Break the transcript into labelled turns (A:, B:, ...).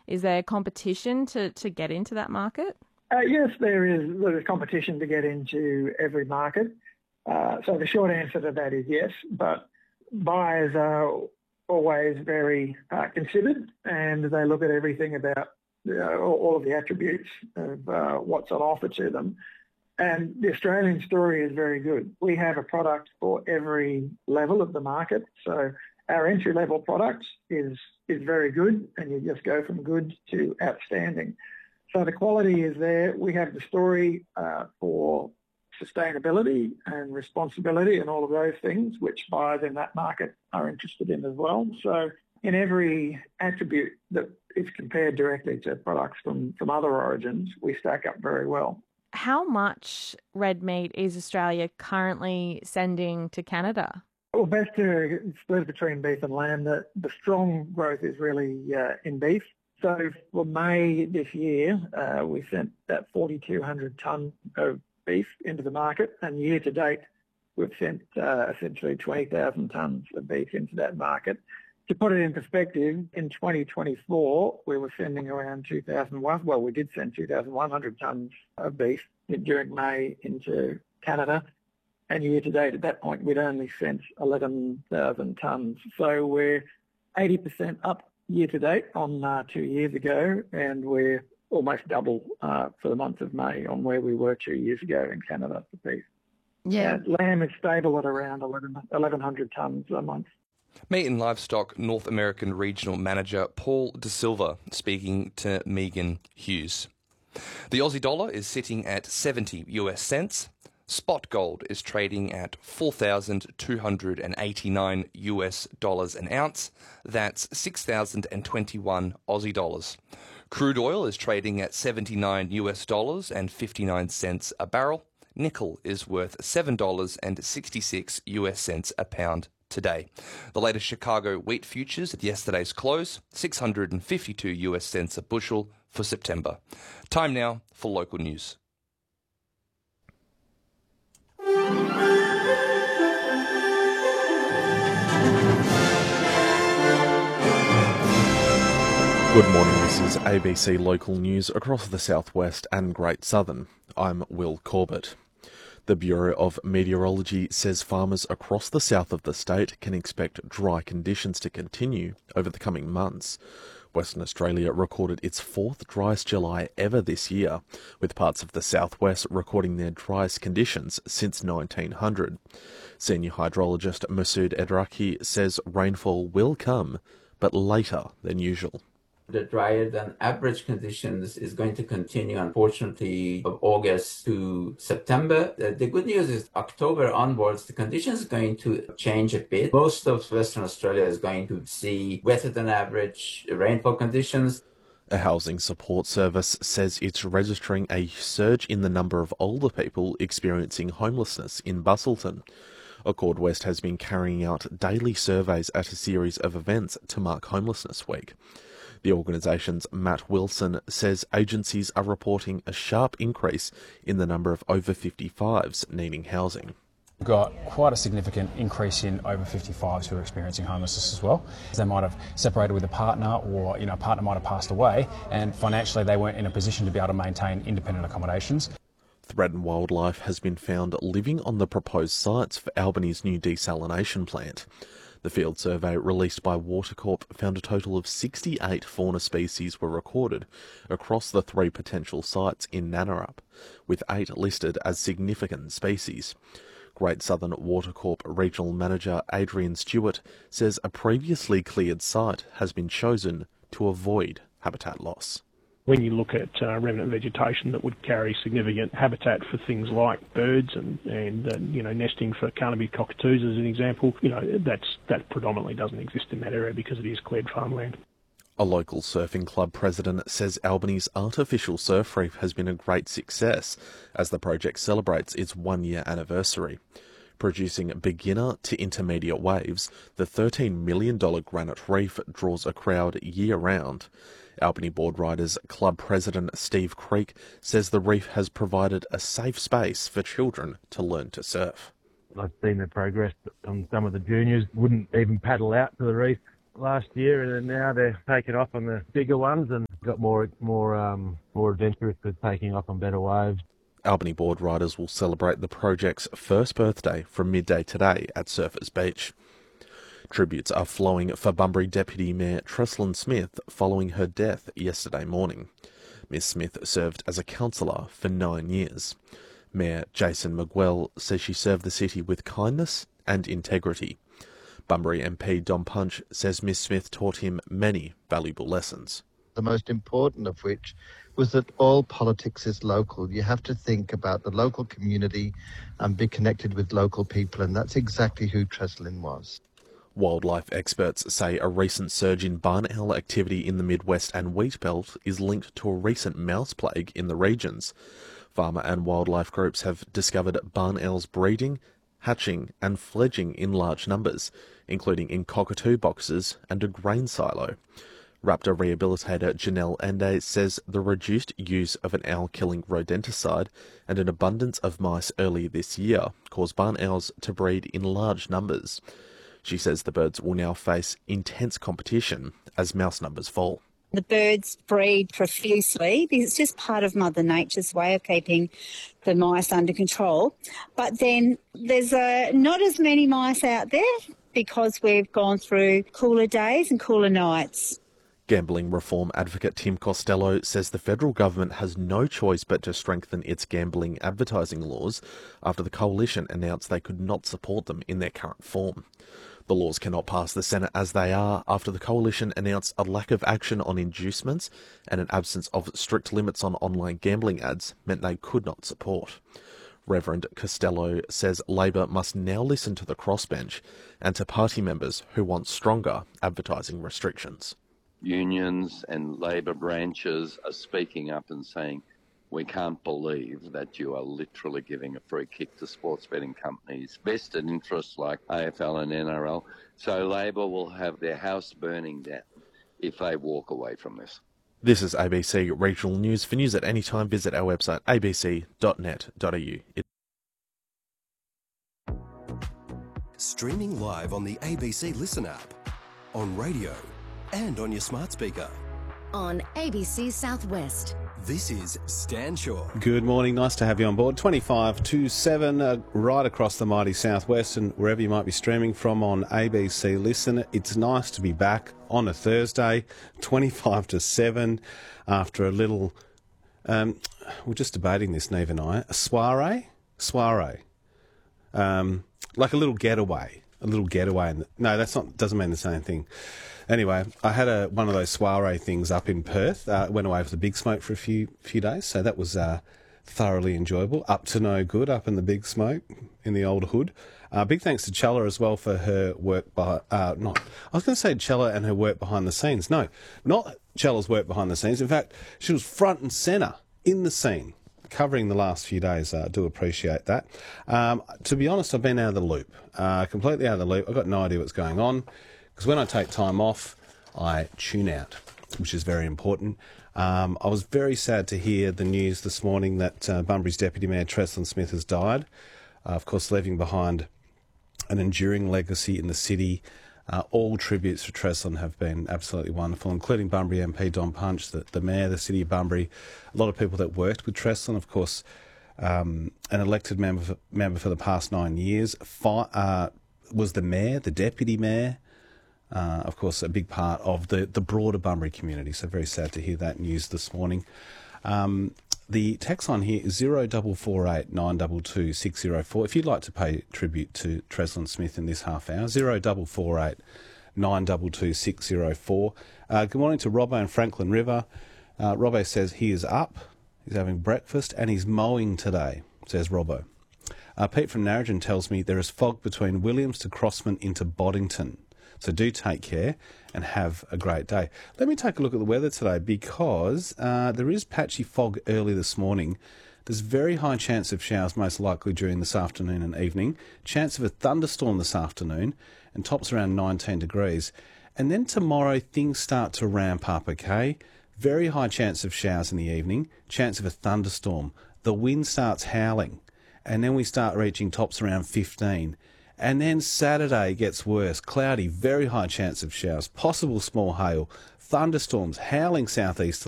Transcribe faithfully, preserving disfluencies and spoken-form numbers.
A: Is there competition to, to get into that market?
B: Uh, yes, there is. There's competition to get into every market. Uh, so the short answer to that is yes, but buyers are always very uh, considered, and they look at everything about you know, all of the attributes of uh, what's on offer to them. And the Australian story is very good. We have a product for every level of the market. So our entry-level product is is very good, and you just go from good to outstanding. So the quality is there. We have the story uh, for sustainability and responsibility and all of those things, which buyers in that market are interested in as well. So in every attribute that is compared directly to products from, from other origins, we stack up very well.
A: How much red meat is Australia currently sending to Canada?
B: Well, best to split between beef and lamb. The, the strong growth is really uh, in beef. So for May this year, uh, we sent about forty-two hundred tonnes of beef into the market, and year to date, we've sent uh, essentially twenty thousand tonnes of beef into that market. To put it in perspective, in twenty twenty-four, we were sending around two thousand one, well, we did send two thousand one hundred tonnes of beef during May into Canada. And year to date, at that point, we'd only sent eleven thousand tonnes. So we're eighty percent up year to date on uh, two years ago, and we're almost double uh, for the month of May on where we were two years ago in Canada for beef.
A: Yeah.
B: Uh, lamb is stable at around eleven hundred tonnes a month.
C: Meat and Livestock North American Regional Manager Paul De Silva speaking to Megan Hughes. The Aussie dollar is sitting at seventy U S cents. Spot gold is trading at four thousand two hundred eighty-nine U S dollars an ounce. That's six thousand twenty-one Aussie dollars. Crude oil is trading at seventy-nine U S dollars and fifty-nine cents a barrel. Nickel is worth seven dollars and sixty-six U S cents a pound today. The latest Chicago wheat futures at yesterday's close, six hundred fifty-two U S cents a bushel for September. Time now for local news.
D: Good morning, this is A B C Local News across the southwest and Great Southern. I'm Will Corbett. The Bureau of Meteorology says farmers across the south of the state can expect dry conditions to continue over the coming months. Western Australia recorded its fourth driest July ever this year, with parts of the southwest recording their driest conditions since nineteen hundred. Senior hydrologist Masood Edraki says rainfall will come, but later than usual.
E: The drier than average conditions is going to continue, unfortunately, of August to September. The, the good news is October onwards, the conditions are going to change a bit. Most of Western Australia is going to see wetter than average rainfall conditions.
D: A housing support service says it's registering a surge in the number of older people experiencing homelessness in Busselton. Accord West has been carrying out daily surveys at a series of events to mark Homelessness Week. The organisation's Matt Wilson says agencies are reporting a sharp increase in the number of over fifty-fives needing housing.
F: We've got quite a significant increase in over fifty-fives who are experiencing homelessness as well. They might have separated with a partner, or you know, a partner might have passed away, and financially they weren't in a position to be able to maintain independent accommodations.
D: Threatened wildlife has been found living on the proposed sites for Albany's new desalination plant. The field survey released by Watercorp found a total of sixty-eight fauna species were recorded across the three potential sites in Nannarup, with eight listed as significant species. Great Southern Watercorp Regional Manager Adrian Stewart says a previously cleared site has been chosen to avoid habitat loss.
G: When you look at uh, remnant vegetation that would carry significant habitat for things like birds and, and uh, you know, nesting for Carnaby cockatoos as an example, you know, that's, that predominantly doesn't exist in that area because it is cleared farmland.
D: A local surfing club president says Albany's artificial surf reef has been a great success as the project celebrates its one-year anniversary. Producing beginner to intermediate waves, the thirteen million dollars granite reef draws a crowd year-round. Albany Board Riders Club President Steve Creek says the reef has provided a safe space for children to learn to surf.
H: I've seen the progress on some of the juniors, wouldn't even paddle out to the reef last year, and now they're taking off on the bigger ones, and got more more um, more adventurous with taking off on better waves.
D: Albany board riders will celebrate the project's first birthday from midday today at Surfers Beach. Tributes are flowing for Bunbury Deputy Mayor Tresslyn Smith following her death yesterday morning. Miss Smith served as a councillor for nine years. Mayor Jason McGuell says she served the city with kindness and integrity. Bunbury M P Don Punch says Miss Smith taught him many valuable lessons.
I: The most important of which was that all politics is local. You have to think about the local community and be connected with local people, and that's exactly who Tresslyn was.
D: Wildlife experts say a recent surge in barn owl activity in the Midwest and wheat belt is linked to a recent mouse plague in the regions. Farmer and wildlife groups have discovered barn owls breeding, hatching and fledging in large numbers, including in cockatoo boxes and a grain silo. Raptor rehabilitator Janelle Ende says the reduced use of an owl-killing rodenticide and an abundance of mice earlier this year caused barn owls to breed in large numbers. She says the birds will now face intense competition as mouse numbers fall.
J: The birds breed profusely because it's just part of Mother Nature's way of keeping the mice under control. But then there's uh, not as many mice out there because we've gone through cooler days and cooler nights.
D: Gambling reform advocate Tim Costello says the federal government has no choice but to strengthen its gambling advertising laws after the coalition announced they could not support them in their current form. The laws cannot pass the Senate as they are after the coalition announced a lack of action on inducements and an absence of strict limits on online gambling ads meant they could not support. Reverend Costello says Labor must now listen to the crossbench and to party members who want stronger advertising restrictions.
K: Unions and Labor branches are speaking up and saying, we can't believe that you are literally giving a free kick to sports betting companies, vested interests like A F L and N R L. So Labor will have their house burning down if they walk away from this.
D: This is A B C Regional News. For news at any time, visit our website a b c dot net dot a u.
L: Streaming live on the A B C Listen app, on radio and on your smart speaker.
M: On A B C Southwest.
L: This is Stan Shaw.
N: Good morning, nice to have you on board. twenty-five to seven, uh, right across the mighty southwest and wherever you might be streaming from on A B C Listen. It's nice to be back on a Thursday, twenty-five to seven, after a little, um, we're just debating this, Neve and I, a soiree? Soiree. Um, like a little getaway. A little getaway. In the, no, that's not, doesn't mean the same thing. Anyway, I had a, one of those soiree things up in Perth. Uh, went away for the Big Smoke for a few few days, so that was uh, thoroughly enjoyable. Up to no good up in the Big Smoke in the old hood. Uh, big thanks to Chella as well for her work. By, uh, not, I was going to say Chella and her work behind the scenes. No, not Chella's work behind the scenes. In fact, she was front and centre in the scene, covering the last few days. I uh, do appreciate that. Um, to be honest, I've been out of the loop, uh, completely out of the loop. I've got no idea what's going on. Because when I take time off, I tune out, which is very important. Um, I was very sad to hear the news this morning that uh, Bunbury's Deputy Mayor Tresslyn Smith has died, uh, of course leaving behind an enduring legacy in the city. Uh, all tributes for Tresslyn have been absolutely wonderful, including Bunbury M P Don Punch, the, the Mayor, the City of Bunbury, a lot of people that worked with Tresslyn, of course, um, an elected member for, member for the past nine years, Fi- uh, was the Mayor, the Deputy Mayor, Uh, of course, a big part of the, the broader Bunbury community. So very sad to hear that news this morning. Um, the text on here is zero double four eight nine double two six zero four. If you'd like to pay tribute to Tresslyn Smith in this half hour, zero double four eight nine double two six zero four. Uh, good morning to Robbo in Franklin River. Uh, Robbo says he is up, he's having breakfast, and he's mowing today, says Robbo. Uh, Pete from Narrogin tells me there is fog between Williams to Crossman into Boddington. So do take care and have a great day. Let me take a look at the weather today because uh, there is patchy fog early this morning. There's very high chance of showers, most likely during this afternoon and evening. Chance of a thunderstorm this afternoon and tops around nineteen degrees. And then tomorrow things start to ramp up, okay? Very high chance of showers in the evening. Chance of a thunderstorm. The wind starts howling. And then we start reaching tops around fifteen. And then Saturday gets worse. Cloudy, very high chance of showers, possible small hail, thunderstorms, howling southeasterly.